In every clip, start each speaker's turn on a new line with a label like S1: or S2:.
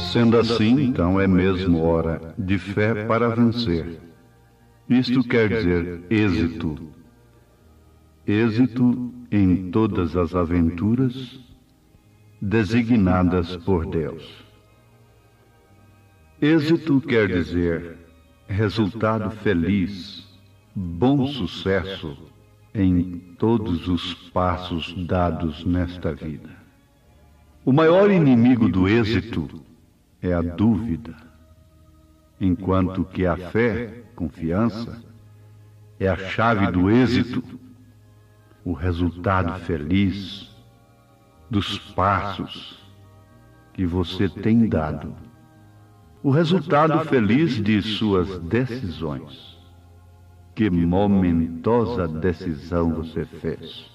S1: Sendo assim, então é mesmo hora de fé para vencer. Isto quer dizer êxito. Êxito em todas as aventuras designadas por Deus. Êxito quer dizer resultado feliz, bom sucesso em todos os passos dados nesta vida. O maior inimigo do êxito é a dúvida, enquanto que a fé, confiança, é a chave do êxito, o resultado feliz dos passos que você tem dado, o resultado feliz de suas decisões. Que momentosa decisão você fez!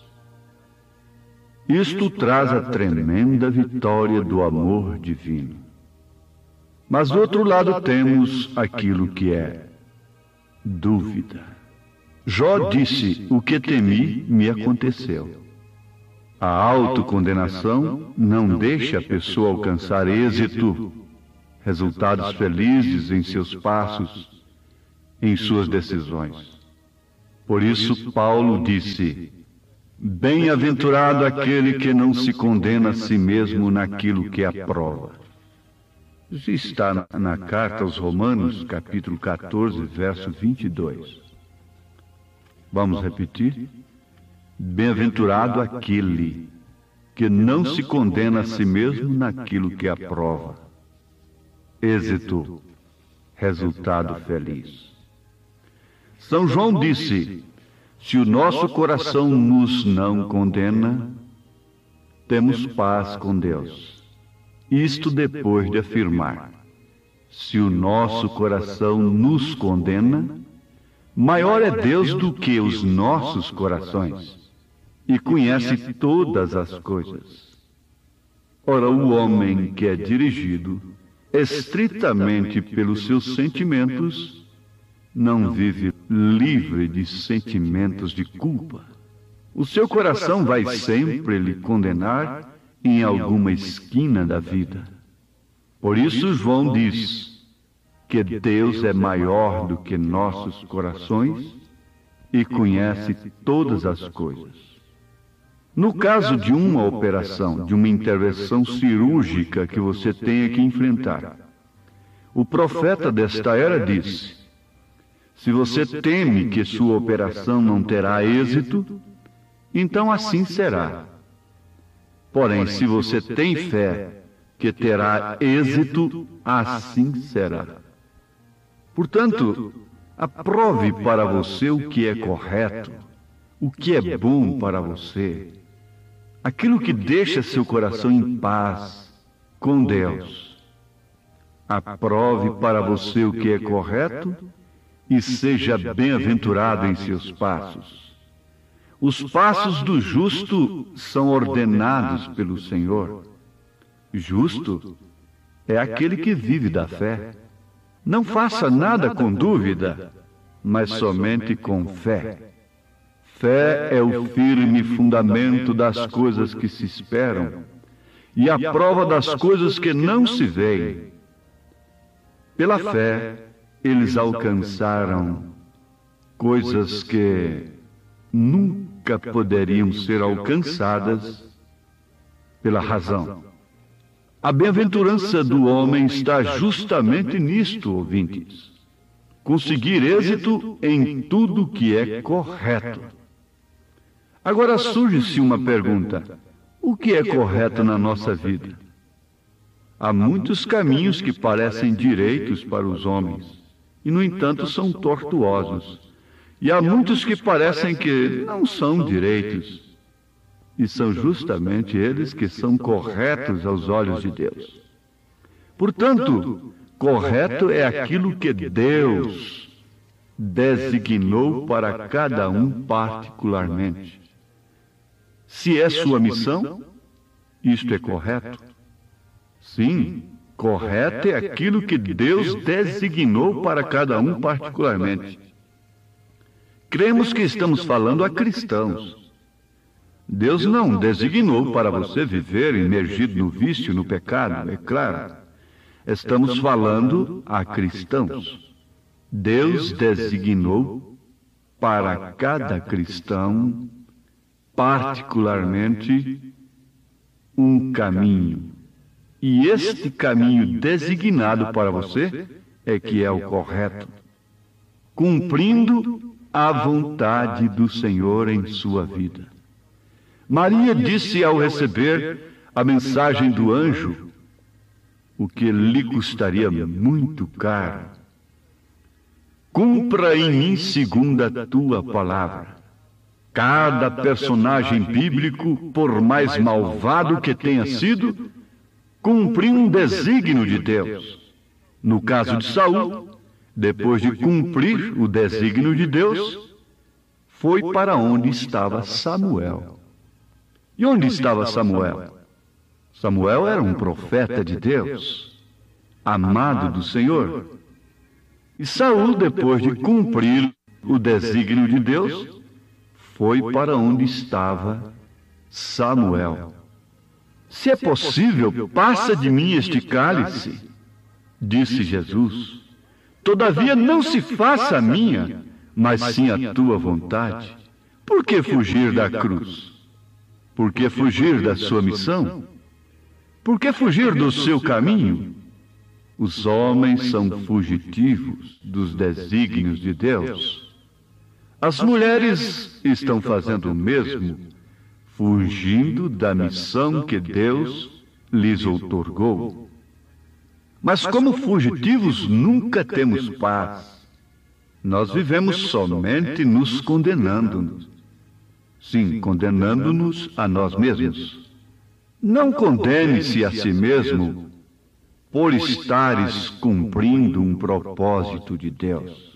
S1: Isto traz a tremenda vitória do amor divino. Mas do outro lado temos aquilo que é dúvida. Jó disse: o que temi me aconteceu. A autocondenação não deixa a pessoa alcançar êxito, resultados felizes em seus passos, em suas decisões. Por isso Paulo disse: bem-aventurado aquele que não se condena a si mesmo naquilo que aprova. Isso está na carta aos Romanos, capítulo 14, verso 22. Vamos repetir? Bem-aventurado aquele que não se condena a si mesmo naquilo que aprova. Êxito, resultado feliz. São João disse: se o nosso coração nos não condena, temos paz com Deus. Isto depois de afirmar: se o nosso coração nos condena, maior é Deus do que os nossos corações, e conhece todas as coisas. Ora, o homem que é dirigido estritamente pelos seus sentimentos não vive livre de sentimentos de culpa. O seu coração vai sempre lhe condenar em alguma esquina da vida. Por isso João diz que Deus é maior do que nossos corações e conhece todas as coisas. No caso de uma operação, de uma intervenção cirúrgica que você tenha que enfrentar, o profeta desta era disse: se você teme que sua operação não terá êxito, então assim será. Porém, se você tem fé que terá êxito, assim será. Portanto, aprove para você o que é correto, o que é bom para você, aquilo que deixa seu coração em paz com Deus. Aprove para você o que é correto e seja bem-aventurado em seus passos. Os passos do justo são ordenados pelo Senhor. Justo é aquele que vive da fé. Não faça nada com dúvida, mas somente com fé. Fé é o firme fundamento das coisas que se esperam e a prova das coisas que não se veem. Pela fé, eles alcançaram coisas que nunca poderiam ser alcançadas pela razão. A bem-aventurança do homem está justamente nisto, ouvintes: conseguir êxito em tudo que é correto. Agora surge-se uma pergunta: o que é correto na nossa vida? Há muitos caminhos que parecem direitos para os homens, e no entanto são tortuosos. E há muitos que parecem que não são direitos, e são justamente eles que são corretos aos olhos de Deus. Portanto, correto é aquilo que Deus designou para cada um particularmente. Se é sua missão, isto é correto. Sim, correto é aquilo que Deus designou para cada um particularmente. Cremos que estamos falando a cristãos. Deus não designou para você viver imergido no vício, no pecado, é claro. Estamos falando a cristãos. Deus designou para cada cristão, particularmente, um caminho. E este caminho designado para você é que é o correto, cumprindo a vontade do Senhor em sua vida. Maria disse ao receber a mensagem do anjo, o que lhe custaria muito caro: cumpra em mim segundo a tua palavra. Cada personagem bíblico, por mais malvado que tenha sido, cumpriu um desígnio de Deus. No caso de Saul, depois de cumprir o desígnio de Deus, foi para onde estava Samuel. E onde estava Samuel? Samuel era um profeta de Deus, amado do Senhor. E Saul, depois de cumprir o desígnio de Deus, foi para onde estava Samuel. Se é possível, passa de mim este cálice, disse Jesus. Todavia não se faça a minha, mas sim a tua vontade. Por que fugir da cruz? Por que fugir da sua missão? Por que fugir do seu caminho? Os homens são fugitivos dos desígnios de Deus. As mulheres estão fazendo o mesmo, fugindo da missão que Deus lhes outorgou. Mas como fugitivos nunca temos paz. Nós vivemos somente nos condenando-nos. Sim, condenando-nos a nós mesmos. Não condene-se a si mesmo por estares cumprindo um propósito de Deus.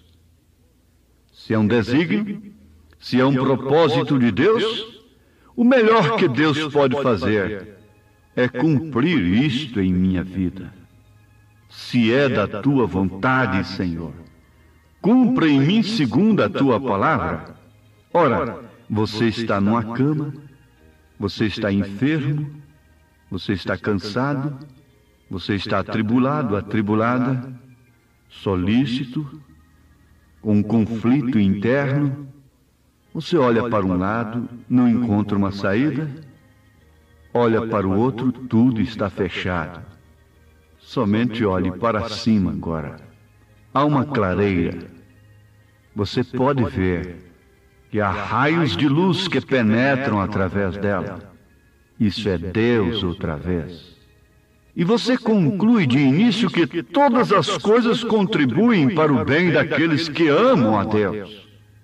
S1: Se é um desígnio, se é um propósito de Deus, o melhor que Deus pode fazer é cumprir isto em minha vida. Se é da tua vontade, Senhor, cumpra em mim segundo a tua palavra. Ora, você está numa cama, você está enfermo, você está cansado, você está atribulado, atribulada, solícito, com um conflito interno. Você olha para um lado, não encontra uma saída, olha para o outro, tudo está fechado. Somente olhe para cima agora. Há uma clareira. Você pode ver que há raios de luz que penetram através dela. Isso é Deus outra vez. E você conclui de início que todas as coisas contribuem para o bem daqueles que amam a Deus.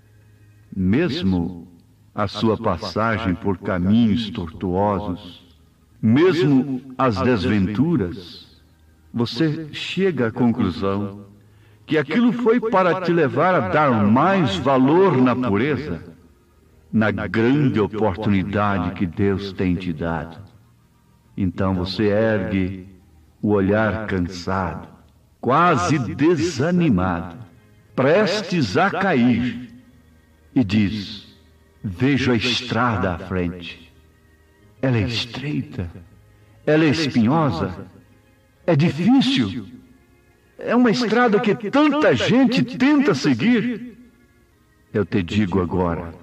S1: Mesmo a sua passagem por caminhos tortuosos, mesmo as desventuras, você chega à conclusão que aquilo foi para te levar a dar mais valor na pureza, na grande oportunidade que Deus tem te dado. Então você ergue o olhar cansado, quase desanimado, prestes a cair, e diz: vejo a estrada à frente. Ela é estreita, ela é espinhosa, é difícil. É uma estrada que tanta gente tenta seguir. Eu te digo agora,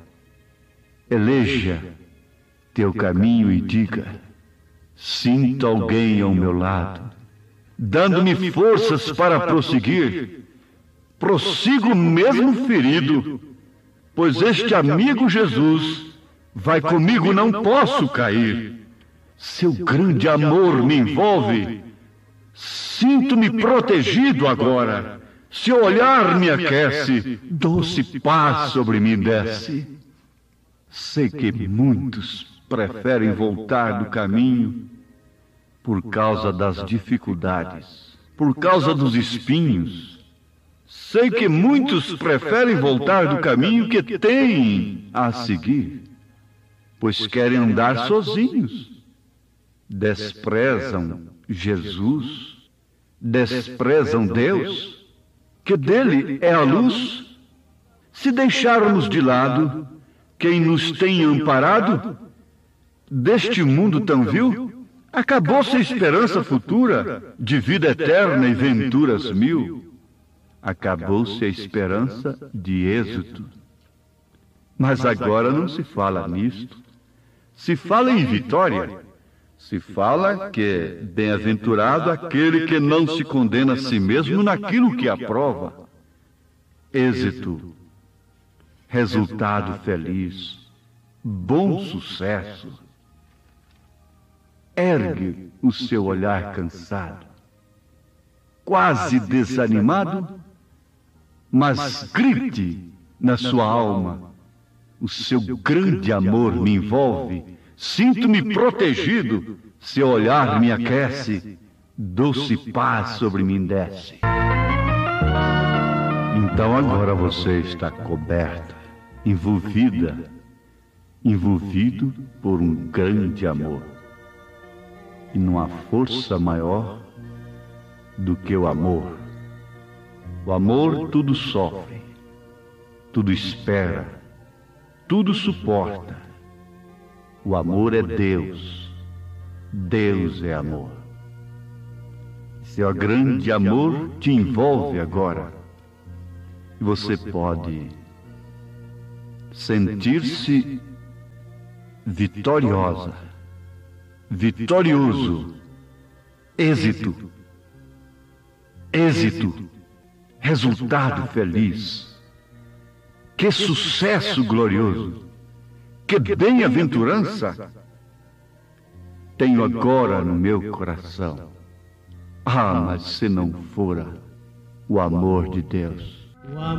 S1: eleja teu caminho e diga: sinto alguém ao meu lado, dando-me forças para prosseguir. Prossigo mesmo ferido, pois este amigo Jesus vai comigo, não posso cair. Seu grande amor me envolve. Sinto-me protegido agora. Seu olhar me aquece. Doce paz sobre mim desce. Sei que muitos preferem voltar do caminho por causa das dificuldades, por causa dos espinhos. Sei que muitos preferem voltar do caminho que têm a seguir, pois querem andar sozinhos. Desprezam Jesus, desprezam Deus, que dele é a luz. Se deixarmos de lado quem nos tem amparado, deste mundo tão vil, Acabou-se a esperança futura de vida eterna e venturas mil. Acabou-se a esperança de êxito. Mas agora não se fala nisto. Se fala em vitória. Se fala que é bem-aventurado aquele que não se condena a si mesmo naquilo que aprova. Êxito, resultado feliz, bom sucesso. Ergue o seu olhar cansado, quase desanimado, mas grite na sua alma: o seu grande amor me envolve, sinto-me protegido, seu olhar me aquece, doce paz sobre mim desce. Então agora você está coberta, envolvido por um grande amor. E não há força maior do que o amor. O amor tudo sofre, tudo espera, tudo suporta. O amor é Deus. Deus é amor. Seu grande amor te envolve agora. E você pode sentir-se vitoriosa, vitorioso, êxito, resultado feliz. Que sucesso glorioso, que bem-aventurança tenho agora no meu coração. Ah, mas se não fora o amor de Deus.